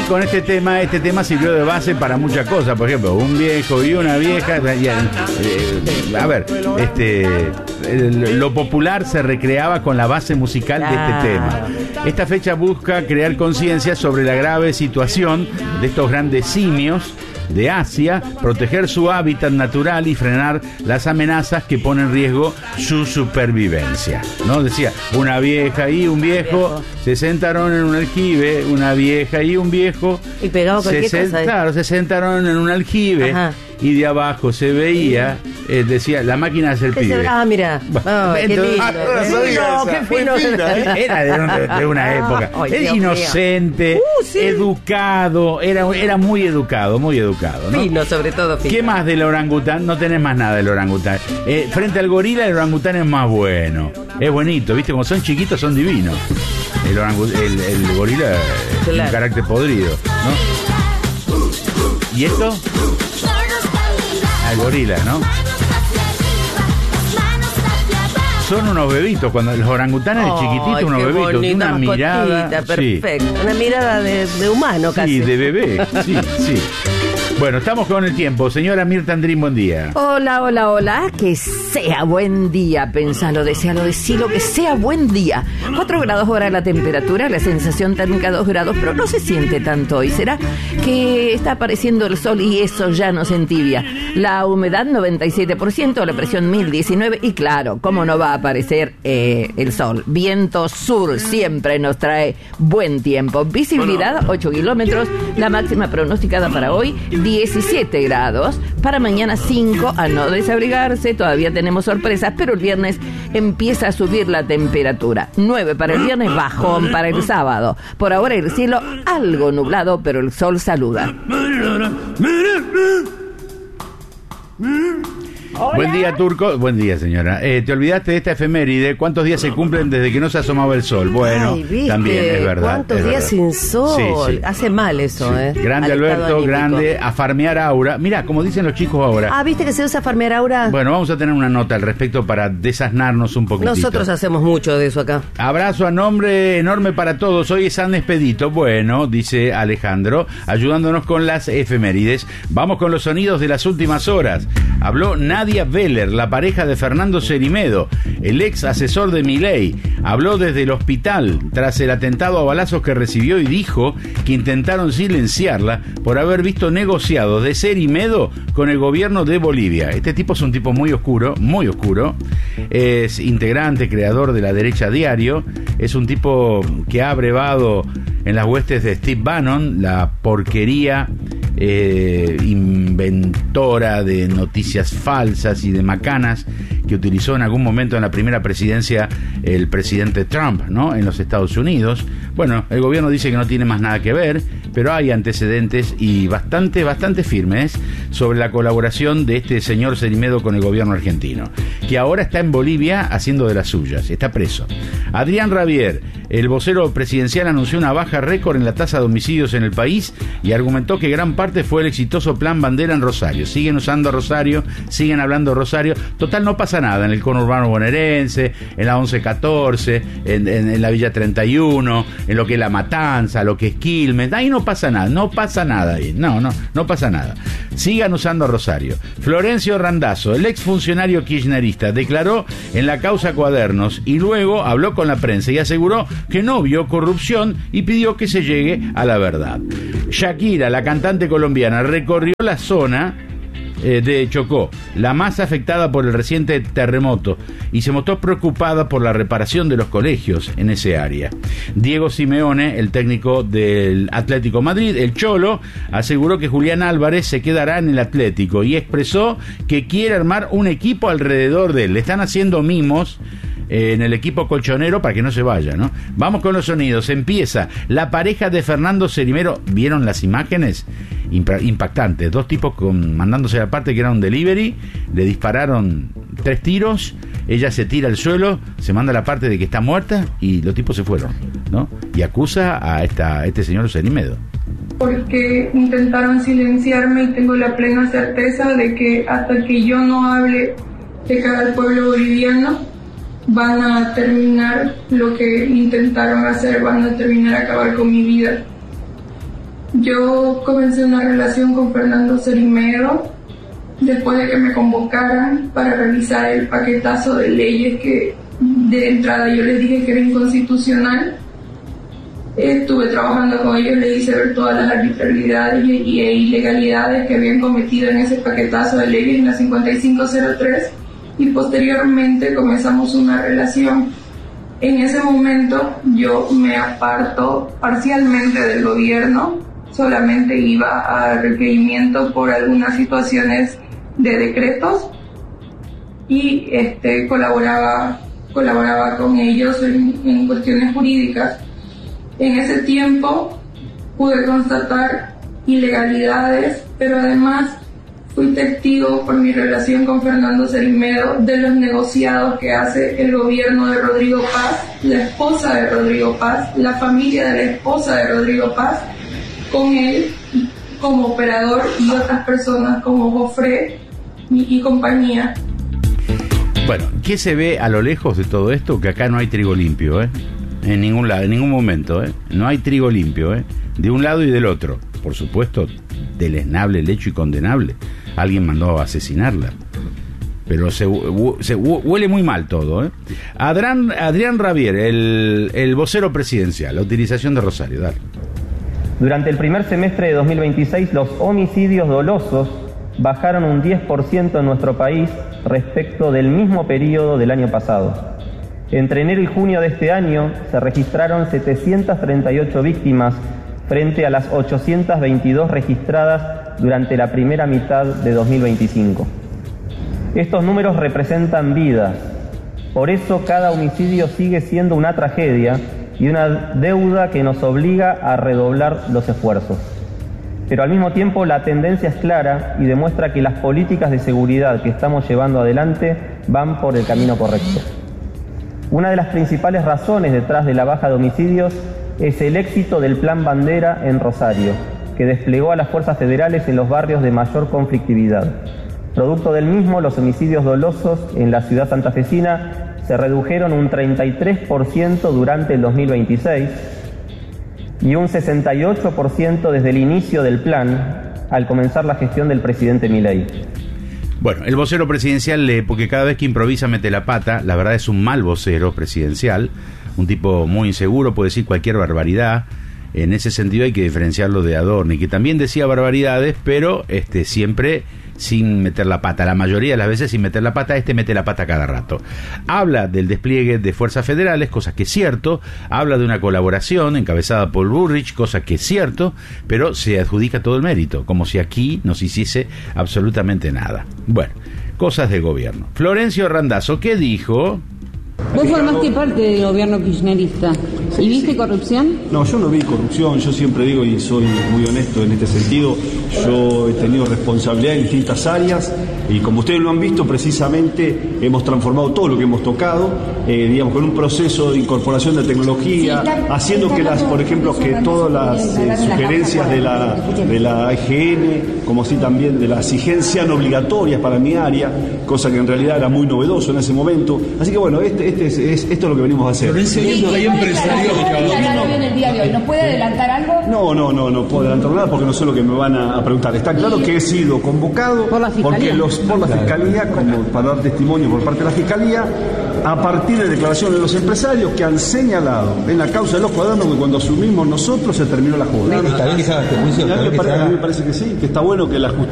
con este tema sirvió de base para muchas cosas. Por ejemplo, un viejo y una vieja. Lo popular se recreaba con la base musical de este tema. Esta fecha busca crear conciencia sobre la grave situación de estos grandes simios de Asia, proteger su hábitat natural y frenar las amenazas que ponen en riesgo su supervivencia, ¿no? Decía, una vieja y un viejo se sentaron en un aljibe, una vieja y un viejo y pegaba cualquier cosa. Claro, se sentaron en un aljibe. Ajá. Y de abajo se veía, decía, la máquina de hacer pibe. Mira. Qué lindo. Qué fino. Era de una época. Era inocente, educado, era muy educado, ¿no? Fino, sobre todo fino. ¿Qué más del orangután? No tenés más nada del orangután. Frente al gorila, el orangután es más bueno. Es bonito, ¿viste? Como son chiquitos, son divinos. El gorila es un carácter podrido, ¿no? ¿Y esto? El gorila, ¿no? Son unos bebitos, cuando los orangutanes chiquititos, unos bebitos, una mirada perfecta, sí. Una mirada de humano casi. Sí, de bebé, sí. Bueno, estamos con el tiempo. Señora Mirta Andrín, buen día. Hola. Que sea buen día. Pensalo, desealo, decilo, que sea buen día. 4 grados ahora la temperatura, la sensación térmica 2 grados, pero no se siente tanto hoy. ¿Será que está apareciendo el sol y eso ya nos entibia? La humedad 97%, la presión 1019 y claro, ¿cómo no va a aparecer el sol? Viento sur siempre nos trae buen tiempo. Visibilidad 8 kilómetros, la máxima pronosticada para hoy 17 grados, para mañana 5, a no desabrigarse, todavía tenemos sorpresas, pero el viernes empieza a subir la temperatura. 9 para el viernes, bajón para el sábado. Por ahora el cielo algo nublado, pero el sol saluda. Hola. Buen día, Turco. Buen día, señora. Te olvidaste de esta efeméride. ¿Cuántos días se cumplen desde que no se asomaba el sol? Bueno, también es verdad. ¿Cuántos días sin sol? Sí. Hace mal eso, Grande Alberto, grande. A farmear aura. Mirá, como dicen los chicos ahora. ¿Viste que se usa farmear aura? Bueno, vamos a tener una nota al respecto para desasnarnos un poquitito. Nosotros hacemos mucho de eso acá. Abrazo a nombre enorme para todos. Hoy es San Expedito. Bueno, dice Alejandro, ayudándonos con las efemérides. Vamos con los sonidos de las últimas horas. Habló Nadia Veller, la pareja de Fernando Cerimedo, el ex asesor de Milei. Habló desde el hospital tras el atentado a balazos que recibió y dijo que intentaron silenciarla por haber visto negociados de Cerimedo con el gobierno de Bolivia. Este tipo es un tipo muy oscuro, es integrante, creador de La Derecha Diario, es un tipo que ha abrevado en las huestes de Steve Bannon, la porquería inventora de noticias falsas y de macanas que utilizó en algún momento en la primera presidencia el presidente Trump, ¿no? En los Estados Unidos. Bueno, el gobierno dice que no tiene más nada que ver, pero hay antecedentes y bastante firmes sobre la colaboración de este señor Cerimedo con el gobierno argentino, que ahora está en Bolivia haciendo de las suyas, está preso. Adrián Rabier, el vocero presidencial, anunció una baja récord en la tasa de homicidios en el país y argumentó que gran parte fue el exitoso Plan Bandera en Rosario. Siguen usando Rosario, siguen hablando Rosario. Total, no pasa nada en el conurbano bonaerense, en la 1114, en la Villa 31, en lo que es La Matanza, lo que es Quilmes. Ahí no pasa nada ahí. No pasa nada. Sigan usando Rosario. Florencio Randazzo, el exfuncionario kirchnerista, declaró en la causa Cuadernos y luego habló con la prensa y aseguró que no vio corrupción y pidió que se llegue a la verdad. Shakira, la cantante colombiana, recorrió la zona de Chocó, la más afectada por el reciente terremoto, y se mostró preocupada por la reparación de los colegios en ese área. Diego Simeone, el técnico del Atlético Madrid, el Cholo, aseguró que Julián Álvarez se quedará en el Atlético y expresó que quiere armar un equipo alrededor de él. Le están haciendo mimos en el equipo colchonero para que no se vaya, ¿no? Vamos con los sonidos. Empieza la pareja de Fernando Cerimedo. ¿Vieron las imágenes? Impactantes. Dos tipos mandándose a la parte que era un delivery. Le dispararon 3 tiros. Ella se tira al suelo, se manda la parte de que está muerta y los tipos se fueron, ¿no? Y acusa a este señor Cerimedo. Porque intentaron silenciarme y tengo la plena certeza de que hasta que yo no hable de cara al pueblo boliviano, van a terminar lo que intentaron hacer, van a terminar a acabar con mi vida. Yo comencé una relación con Fernando Cerimedo después de que me convocaran para revisar el paquetazo de leyes que de entrada yo les dije que era inconstitucional. Estuve trabajando con ellos, les hice ver todas las arbitrariedades e ilegalidades que habían cometido en ese paquetazo de leyes en la 5503 y posteriormente comenzamos una relación. En ese momento yo me aparto parcialmente del gobierno, solamente iba a requerimiento por algunas situaciones de decretos y colaboraba con ellos en cuestiones jurídicas. En ese tiempo pude constatar ilegalidades, pero además fui testigo por mi relación con Fernando Cerimedo de los negociados que hace el gobierno de Rodrigo Paz, la esposa de Rodrigo Paz, la familia de la esposa de Rodrigo Paz, con él como operador y otras personas como Jofre y compañía. Bueno, ¿qué se ve a lo lejos de todo esto? Que acá no hay trigo limpio, en ningún lado, en ningún momento, no hay trigo limpio, de un lado y del otro. Por supuesto, deleznable el hecho y condenable. Alguien mandó a asesinarla. Pero se huele muy mal todo, Adrián Rabier, el vocero presidencial, la utilización de Rosario, dale. Durante el primer semestre de 2026, los homicidios dolosos bajaron un 10% en nuestro país respecto del mismo periodo del año pasado. Entre enero y junio de este año se registraron 738 víctimas frente a las 822 registradas durante la primera mitad de 2025. Estos números representan vidas. Por eso cada homicidio sigue siendo una tragedia y una deuda que nos obliga a redoblar los esfuerzos. Pero al mismo tiempo la tendencia es clara y demuestra que las políticas de seguridad que estamos llevando adelante van por el camino correcto. Una de las principales razones detrás de la baja de homicidios es el éxito del Plan Bandera en Rosario, que desplegó a las fuerzas federales en los barrios de mayor conflictividad. Producto del mismo, los homicidios dolosos en la ciudad santafesina se redujeron un 33% durante el 2026 y un 68% desde el inicio del plan, al comenzar la gestión del presidente Milei. Bueno, el vocero presidencial, porque cada vez que improvisa mete la pata, la verdad es un mal vocero presidencial, un tipo muy inseguro, puede decir cualquier barbaridad. En ese sentido hay que diferenciarlo de Adorni, que también decía barbaridades, pero siempre sin meter la pata. La mayoría de las veces sin meter la pata, mete la pata cada rato. Habla del despliegue de fuerzas federales, cosa que es cierto. Habla de una colaboración encabezada por Bullrich, cosa que es cierto, pero se adjudica todo el mérito, como si aquí no se hiciese absolutamente nada. Bueno, cosas de gobierno. Florencio Randazzo, ¿qué dijo? Vos formaste parte del gobierno kirchnerista. ¿Y viste corrupción? No, yo no vi corrupción. Yo siempre digo, y soy muy honesto en este sentido, yo he tenido responsabilidad en distintas áreas y como ustedes lo han visto, precisamente hemos transformado todo lo que hemos tocado, digamos, con un proceso de incorporación de tecnología, haciendo que por ejemplo, que todas las sugerencias de la AGN, como así también de la exigencia, sean obligatorias para mi área, cosa que en realidad era muy novedoso en ese momento. Así que bueno, esto es lo que venimos a hacer. Pero hay empresarios en el día de hoy. ¿Nos puede adelantar algo? No puedo adelantar nada porque no sé lo que me van a preguntar. Está claro que he sido convocado por la Fiscalía, como para dar testimonio por parte de la Fiscalía, a partir de declaraciones de los empresarios que han señalado en la causa de los cuadernos que cuando asumimos nosotros se terminó la joda. ¿Está bien que se haga este juicio? A mí me parece que sí, que está bueno que la justicia